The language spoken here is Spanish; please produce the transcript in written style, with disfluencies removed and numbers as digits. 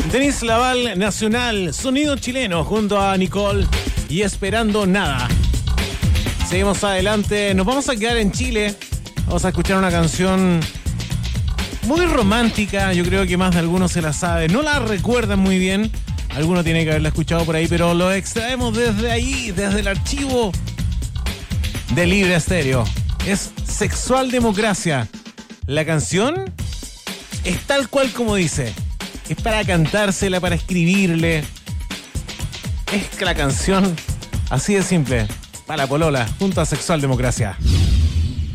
Denise Laval, Nacional, sonido chileno, junto a Nicole y Esperando Nada. Seguimos adelante, nos vamos a quedar en Chile. Vamos a escuchar una canción muy romántica, yo creo que más de algunos se la sabe. No la recuerdan muy bien, alguno tiene que haberla escuchado por ahí, pero lo extraemos desde ahí, desde el archivo de Libre Estéreo. Es Sexual Democracia. La canción es tal cual como dice. Es para cantársela, para escribirle. Es la canción así de simple. Para la polola, junto a Sexual Democracia.